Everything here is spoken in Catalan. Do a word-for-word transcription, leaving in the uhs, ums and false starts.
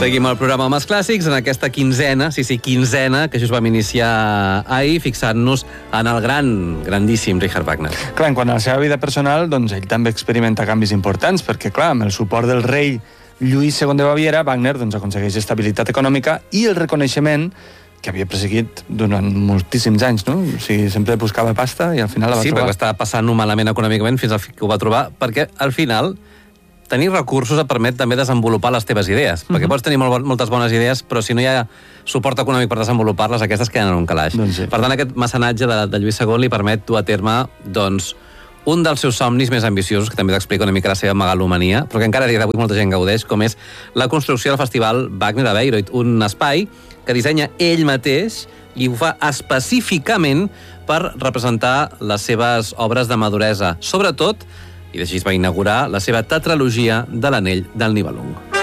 Seguim el programa Homes Clàssics en aquesta quinzena, sí, sí, quinzena, que això es vam iniciar ahir, fixant-nos en el gran, grandíssim Richard Wagner. Clar, en quant a la seva vida personal, doncs ell també experimenta canvis importants, perquè, clar, amb el suport del rei Lluís segon de Baviera, Wagner doncs, aconsegueix estabilitat econòmica i el reconeixement que havia perseguit durant moltíssims anys, no? O sigui, sempre buscava pasta i al final la va sí, trobar. Sí, perquè estava passant-ho malament econòmicament fins al que ho va trobar, perquè al final tenir recursos et permet també desenvolupar les teves idees, uh-huh. perquè pots tenir molt, moltes bones idees, però si no hi ha suport econòmic per desenvolupar-les, aquestes queden en un calaix. Doncs sí. Per tant, aquest mecenatge de, de Lluís segon li permet dur a terme, doncs, un dels seus somnis més ambiciosos, que també t'explica una mica la seva megalomania, però que encara a dia d'avui molta gent gaudeix, com és la construcció del Festival Wagner a Bayreuth, un espai que dissenya ell mateix i ho fa específicament per representar les seves obres de maduresa. Sobretot, i així es va inaugurar, la seva tetralogia de l'Anell del Nibelung.